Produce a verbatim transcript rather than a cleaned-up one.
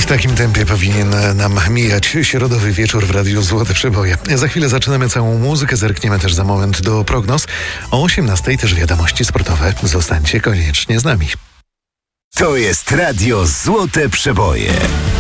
takim tempie powinien nam mijać środowy wieczór w Radiu Złote Przeboje. Za chwilę zaczynamy całą muzykę, zerkniemy też za moment do prognoz. O osiemnastej też wiadomości sportowe. Zostańcie koniecznie z nami. To jest Radio Złote Przeboje.